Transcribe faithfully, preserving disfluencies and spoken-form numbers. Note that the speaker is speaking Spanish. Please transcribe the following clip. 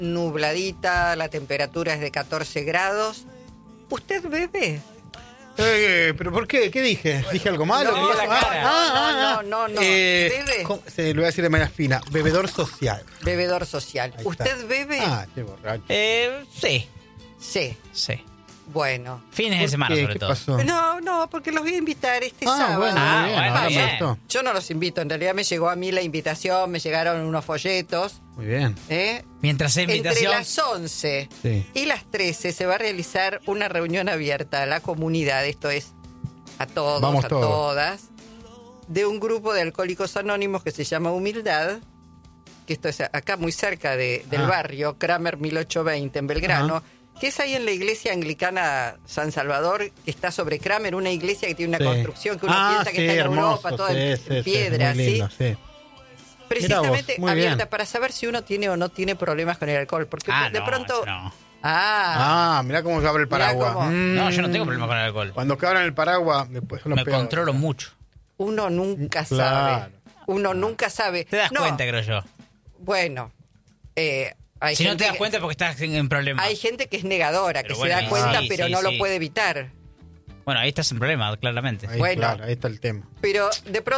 nubladita, la temperatura es de catorce grados. ¿Usted bebe? Eh, ¿Pero por qué? ¿Qué dije? ¿Dije algo malo? No, ¿Qué pasa? la cara. Ah, ah, No, no, no, no. Eh, ¿Bebe? ¿cómo? Se lo voy a decir de manera fina. Bebedor social. Bebedor social. Ahí ¿Usted está. bebe? Ah, qué borracho. Eh, sí, Sí. sí. Bueno. Fines de ¿Por semana, qué? sobre ¿Qué todo. pasó? No, no, porque los voy a invitar este Ah, sábado. bueno, Ah, muy bien. bueno, ahora me bien. gustó. Yo no los invito, en realidad me llegó a mí la invitación, me llegaron unos folletos. Muy bien. ¿eh? Mientras sea Entre invitación. las once Sí. y las trece se va a realizar una reunión abierta a la comunidad, esto es a todos, Vamos a todos. todas, de un grupo de alcohólicos anónimos que se llama Humildad, que esto es acá muy cerca de, del Ah. barrio, Kramer mil ochocientos veinte en Belgrano, Ajá. que es ahí en la iglesia anglicana San Salvador, que está sobre Kramer, una iglesia que tiene una Sí. construcción que uno Ah, piensa que sí, está en hermoso, Europa, toda sí, en, sí, en sí, piedra, muy ¿sí? lindo, sí. Precisamente Mirá vos, muy abierta bien. para saber si uno tiene o no tiene problemas con el alcohol, porque Ah, de no, pronto... eso no. Ah, Ah, mirá cómo se abre el Mirá paraguas. cómo- Mm. No, yo no tengo problema con el alcohol. Cuando abran el paraguas, después lo Me peor. controlo mucho. uno nunca Claro. sabe. Uno nunca sabe. Te das No, cuenta, creo yo. Bueno, eh, hay Si no gente te das que- cuenta porque estás en, en problemas. hay gente que es negadora, Pero que bueno, se da cuenta, sí, pero sí, no sí. lo puede evitar. Bueno, ahí estás en problemas, claramente. Ahí, Bueno. claro, ahí está el tema. Pero de pronto